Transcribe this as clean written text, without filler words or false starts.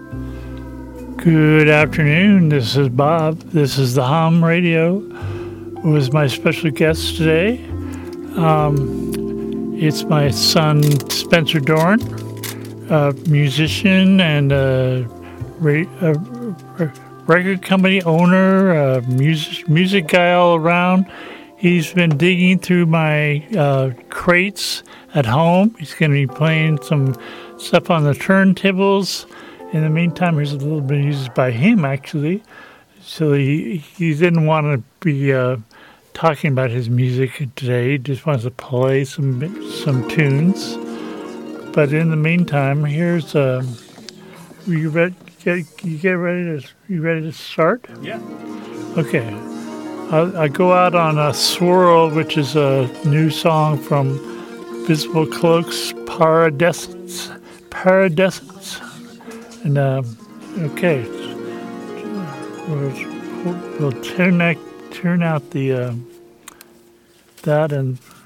Good afternoon. This is Bob. This is the Hum Radio. Who is my special guest today? It's my son Spencer Dorn, a musician and a record company owner, a music guy all around. He's been digging through my crates at home. He's going to be playing some stuff on the turntables. In the meantime, here's a little bit of music by him, actually. So he didn't want to be talking about his music today. He just wants to play some tunes. But in the meantime, here's you ready to start? Yeah. Okay. I go out on a Swirl, which is a new song from Visible Cloaks, Paradescence. And okay, we'll turn out the that and